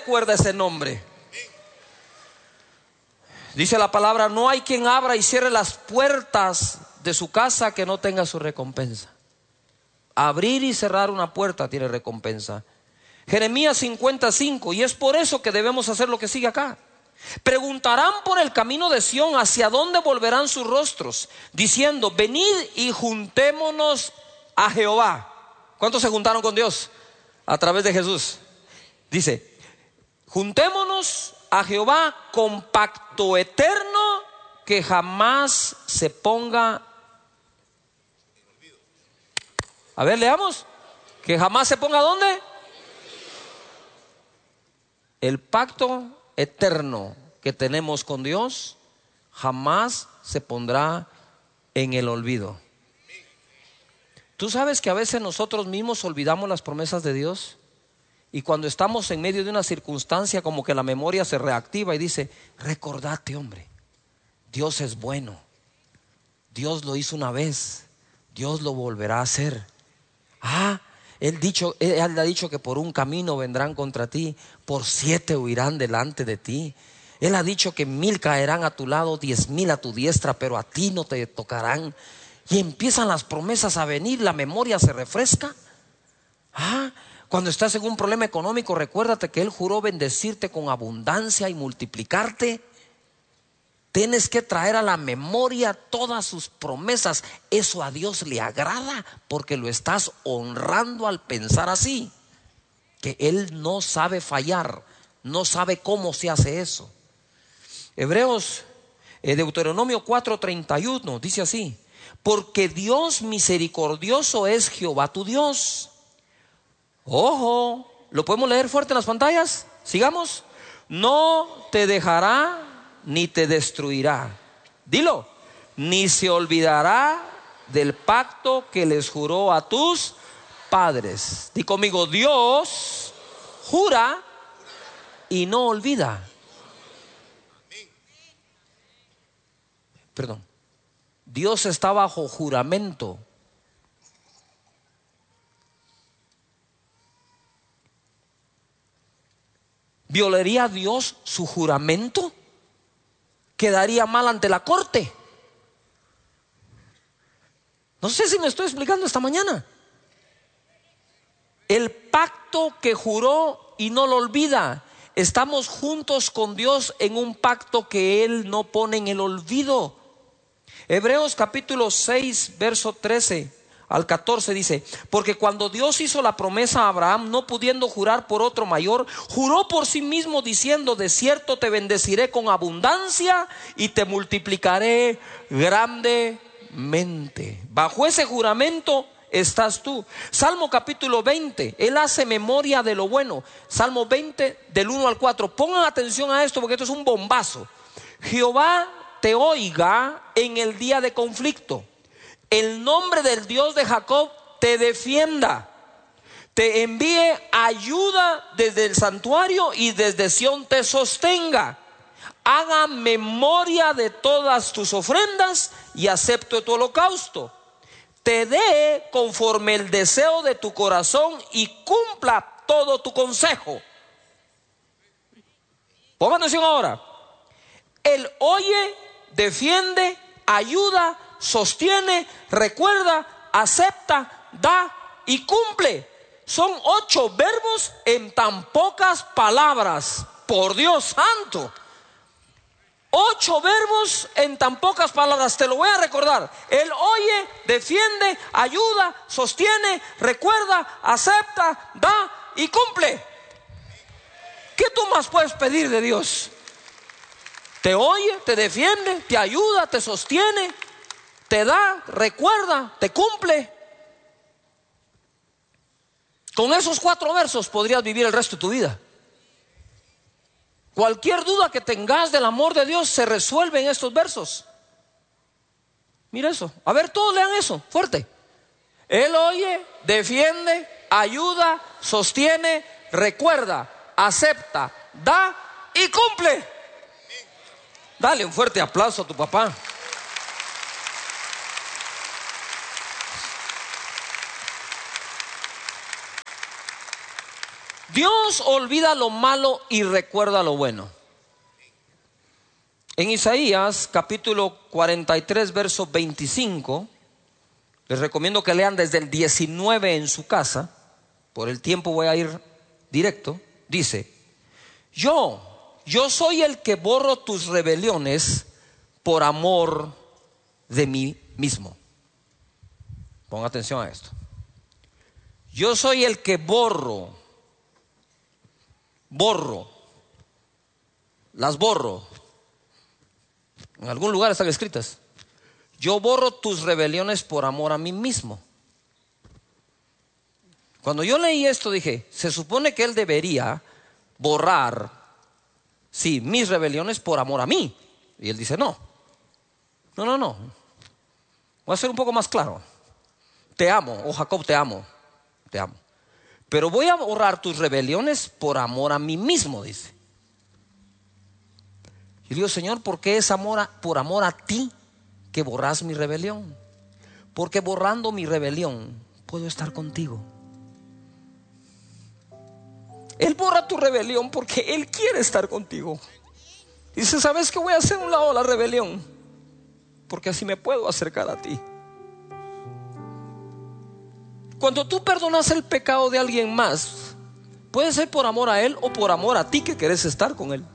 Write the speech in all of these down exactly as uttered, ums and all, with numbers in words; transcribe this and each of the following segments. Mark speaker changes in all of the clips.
Speaker 1: recuerda ese nombre. Dice la palabra: no hay quien abra y cierre las puertas de su casa que no tenga su recompensa. Abrir y cerrar una puerta tiene recompensa. Jeremías cincuenta y cinco. Y es por eso que debemos hacer lo que sigue acá. Preguntarán por el camino de Sión, hacia dónde volverán sus rostros, diciendo: venid y juntémonos a Jehová. ¿Cuántos se juntaron con Dios a través de Jesús? Dice: juntémonos a Jehová con pacto eterno que jamás se ponga. A ver, leamos. Que jamás se ponga ¿dónde? El pacto eterno que tenemos con Dios jamás se pondrá en el olvido. Tú sabes que a veces nosotros mismos olvidamos las promesas de Dios, y cuando estamos en medio de una circunstancia, como que la memoria se reactiva y dice: recordate, hombre, Dios es bueno, Dios lo hizo una vez, Dios lo volverá a hacer. Ah, Él, dicho, él ha dicho que por un camino vendrán contra ti, por siete huirán delante de ti. Él ha dicho que mil caerán a tu lado, diez mil a tu diestra, pero a ti no te tocarán. Y empiezan las promesas a venir, la memoria se refresca. Ah, cuando estás en un problema económico, recuérdate que Él juró bendecirte con abundancia y multiplicarte. Tienes que traer a la memoria todas sus promesas. Eso a Dios le agrada, porque lo estás honrando al pensar así, que Él no sabe fallar, no sabe cómo se hace eso. Hebreos, eh, Deuteronomio cuatro treinta y uno dice así: porque Dios misericordioso es Jehová tu Dios. Ojo, ¿lo podemos leer fuerte en las pantallas? Sigamos. No te dejará ni te destruirá. Dilo: ni se olvidará del pacto que les juró a tus padres. Di conmigo: Dios jura y no olvida. Perdón. Dios está bajo juramento. ¿Violaría Dios su juramento? Quedaría mal ante la corte. No sé si me estoy explicando esta mañana. El pacto que juró y no lo olvida. Estamos juntos con Dios en un pacto que Él no pone en el olvido. Hebreos capítulo seis verso trece al catorce dice: porque cuando Dios hizo la promesa a Abraham, no pudiendo jurar por otro mayor, juró por sí mismo diciendo: de cierto te bendeciré con abundancia y te multiplicaré grandemente. Bajo ese juramento estás tú. Salmo capítulo veinte, Él hace memoria de lo bueno. Salmo veinte del uno al cuatro. Pongan atención a esto, porque esto es un bombazo. Jehová te oiga en el día de conflicto. El nombre del Dios de Jacob te defienda. Te envíe ayuda desde el santuario y desde Sión te sostenga. Haga memoria de todas tus ofrendas y acepte tu holocausto. Te dé conforme el deseo de tu corazón y cumpla todo tu consejo. Pongan atención ahora. Él oye, defiende, ayuda, sostiene, recuerda, acepta, da y cumple. Son ocho verbos en tan pocas palabras. Por Dios santo. Ocho verbos en tan pocas palabras. Te lo voy a recordar. Él oye, defiende, ayuda, sostiene, recuerda, acepta, da y cumple. ¿Qué tú más puedes pedir de Dios? Te oye, te defiende, te ayuda, te sostiene, te da, recuerda, te cumple. Con esos cuatro versos podrías vivir el resto de tu vida. Cualquier duda que tengas del amor de Dios se resuelve en estos versos. Mira eso. A ver, todos lean eso, fuerte. Él oye, defiende, ayuda, sostiene, recuerda, acepta, da y cumple. Dale un fuerte aplauso a tu papá. Dios olvida lo malo y recuerda lo bueno. En Isaías capítulo cuarenta y tres verso veinticinco, les recomiendo que lean desde el diecinueve en su casa, por el tiempo voy a ir directo. Dice: Yo, yo soy el que borro tus rebeliones por amor de mí mismo. Ponga atención a esto. Yo soy el que borro, borro, las borro. En algún lugar están escritas. Yo borro tus rebeliones por amor a mí mismo. Cuando yo leí esto dije, se supone que él debería borrar, sí, mis rebeliones por amor a mí. Y él dice, no, no, no, no. Voy a ser un poco más claro. Te amo, oh Jacob, te amo, te amo. Pero voy a borrar tus rebeliones por amor a mí mismo, dice. Y digo, Señor, ¿por qué es amor a, por amor a ti que borras mi rebelión? Porque borrando mi rebelión puedo estar contigo. Él borra tu rebelión porque Él quiere estar contigo. Dice, ¿sabes qué? Voy a hacer a un lado la rebelión, porque así me puedo acercar a ti. Cuando tú perdonas el pecado de alguien más, puede ser por amor a él o por amor a ti que querés estar con él.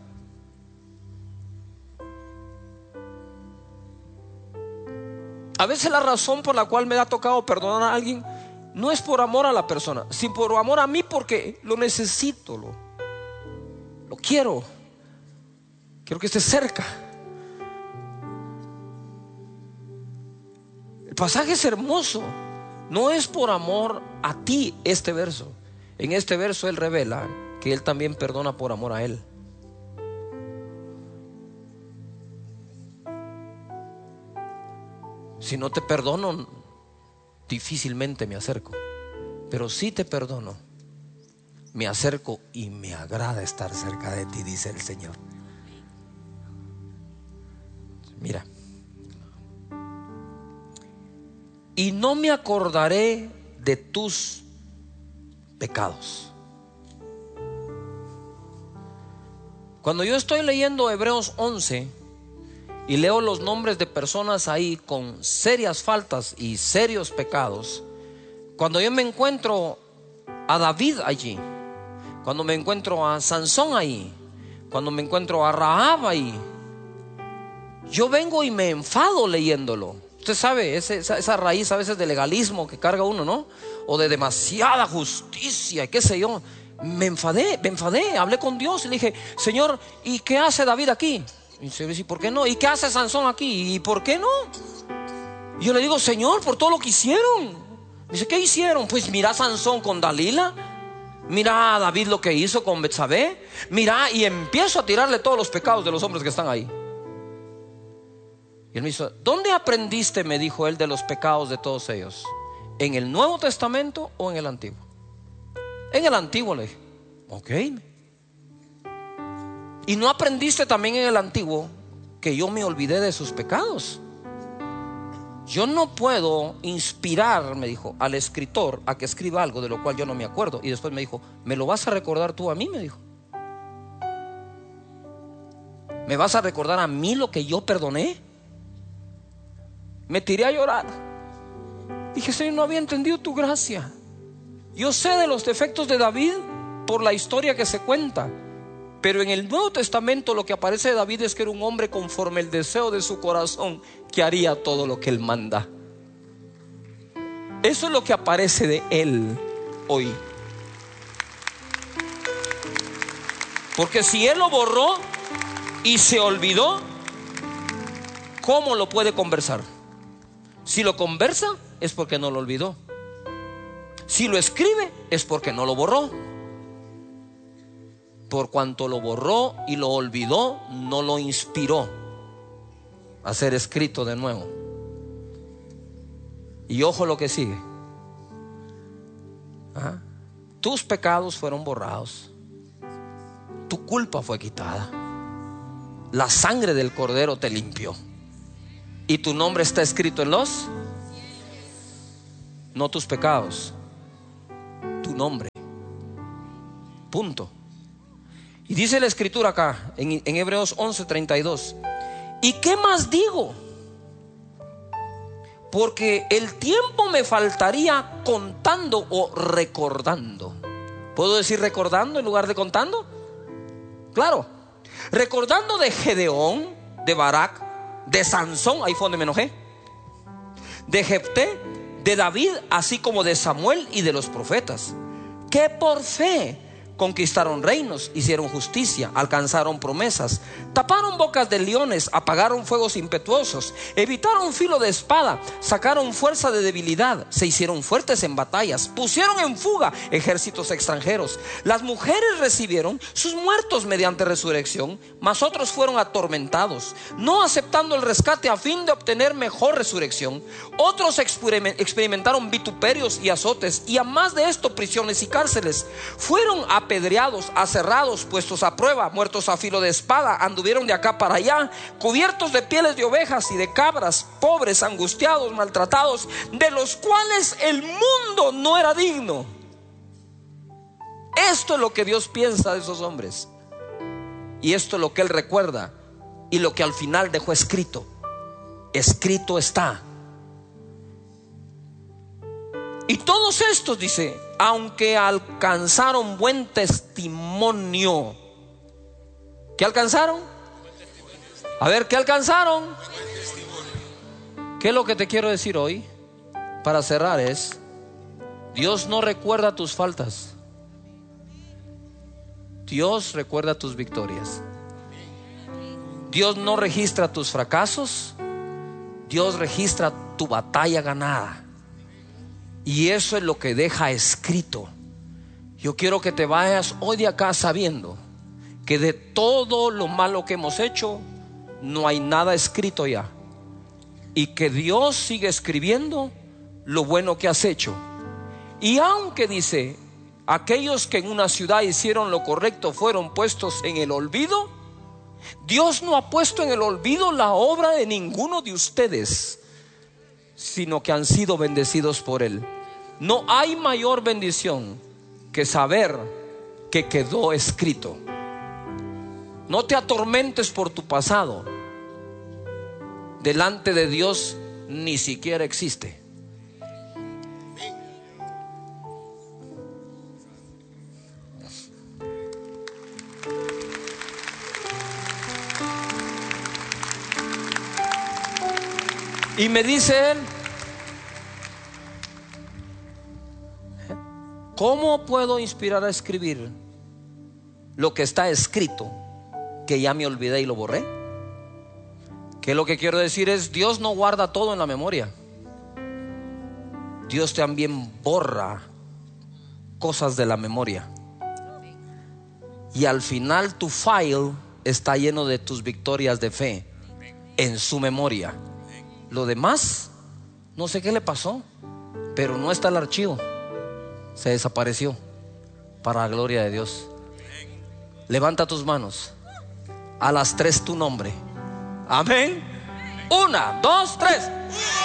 Speaker 1: A veces la razón por la cual me ha tocado perdonar a alguien no es por amor a la persona, sino por amor a mí, porque lo necesito, lo, lo quiero. Quiero que esté cerca. El pasaje es hermoso. No es por amor a ti este verso. En este verso él revela que él también perdona por amor a él. Si no te perdono, difícilmente me acerco. Pero si te perdono, me acerco y me agrada estar cerca de ti, dice el Señor. Mira. Y no me acordaré de tus pecados. Cuando yo estoy leyendo Hebreos once y leo los nombres de personas ahí con serias faltas y serios pecados, cuando yo me encuentro a David allí, cuando me encuentro a Sansón ahí, cuando me encuentro a Rahab ahí, yo vengo y me enfado leyéndolo. Usted sabe, esa, esa, esa raíz a veces de legalismo que carga uno, ¿no? O de demasiada justicia, qué sé yo. Me enfadé, me enfadé, hablé con Dios y le dije, Señor, ¿y qué hace David aquí? Y se dice, ¿por qué no? ¿Y qué hace Sansón aquí? ¿Y por qué no? Y yo le digo, Señor, por todo lo que hicieron. Dice, ¿qué hicieron? Pues mira a Sansón con Dalila, mira a David lo que hizo con Betsabé, mira, y empiezo a tirarle todos los pecados de los hombres que están ahí. Y él me dijo, ¿dónde aprendiste? Me dijo él, de los pecados de todos ellos. ¿En el Nuevo Testamento o en el Antiguo? En el Antiguo, le dije. Ok. ¿Y no aprendiste también en el Antiguo que yo me olvidé de sus pecados? Yo no puedo inspirar, me dijo, al escritor a que escriba algo de lo cual yo no me acuerdo. Y después me dijo, ¿me lo vas a recordar tú a mí? Me dijo, ¿me vas a recordar a mí lo que yo perdoné? Me tiré a llorar. Dije, Señor, no había entendido tu gracia. Yo sé de los defectos de David por la historia que se cuenta, pero en el Nuevo Testamento lo que aparece de David es que era un hombre conforme el deseo de su corazón, que haría todo lo que él manda. Eso es lo que aparece de él hoy. Porque si él lo borró y se olvidó, ¿cómo lo puede conversar? Si lo conversa es porque no lo olvidó. Si lo escribe es porque no lo borró. Por cuanto lo borró y lo olvidó, no lo inspiró a ser escrito de nuevo. Y ojo lo que sigue. ¿Ah? Tus pecados fueron borrados, tu culpa fue quitada, la sangre del Cordero te limpió y tu nombre está escrito en los, no tus pecados, tu nombre. Punto. Y dice la escritura acá en, en Hebreos once treinta y dos: ¿y qué más digo? Porque el tiempo me faltaría contando o recordando. ¿Puedo decir recordando en lugar de contando? Claro. Recordando de Gedeón, de Barak, de Sansón, ahí fue donde me enojé, de Jefté, de David, así como de Samuel y de los profetas, que por fe conquistaron reinos, hicieron justicia, alcanzaron promesas, taparon bocas de leones, apagaron fuegos impetuosos, evitaron filo de espada, sacaron fuerza de debilidad, se hicieron fuertes en batallas, pusieron en fuga ejércitos extranjeros. Las mujeres recibieron sus muertos mediante resurrección, mas otros fueron atormentados, no aceptando el rescate a fin de obtener mejor resurrección. Otros experimentaron vituperios y azotes, y a más de esto prisiones y cárceles. Fueron a apedreados, aserrados, puestos a prueba, muertos a filo de espada, anduvieron de acá para allá, cubiertos de pieles de ovejas y de cabras, pobres, angustiados, maltratados, de los cuales el mundo no era digno. Esto es lo que Dios piensa de esos hombres, y esto es lo que Él recuerda, y lo que al final dejó escrito. Escrito está. Y todos estos, dice, aunque alcanzaron buen testimonio. ¿Qué alcanzaron? A ver, ¿qué alcanzaron? ¿Qué es lo que te quiero decir hoy? Para cerrar es: Dios no recuerda tus faltas, Dios recuerda tus victorias. Dios no registra tus fracasos, Dios registra tu batalla ganada. Y eso es lo que deja escrito. Yo quiero que te vayas hoy de acá sabiendo que de todo lo malo que hemos hecho no hay nada escrito ya, y que Dios sigue escribiendo lo bueno que has hecho. Y aunque dice, aquellos que en una ciudad hicieron lo correcto fueron puestos en el olvido, Dios no ha puesto en el olvido la obra de ninguno de ustedes, sino que han sido bendecidos por Él. No hay mayor bendición que saber que quedó escrito. No te atormentes por tu pasado. Delante de Dios ni siquiera existe. Y me dice él: ¿cómo puedo inspirar a escribir lo que está escrito, que ya me olvidé y lo borré? Que lo que quiero decir es: Dios no guarda todo en la memoria. Dios también borra cosas de la memoria. Y al final tu file está lleno de tus victorias de fe en su memoria. Lo demás, no sé qué le pasó, pero no está el archivo. Se desapareció. Para la gloria de Dios. Levanta tus manos. A las tres tu nombre. Amén. Una, dos, tres.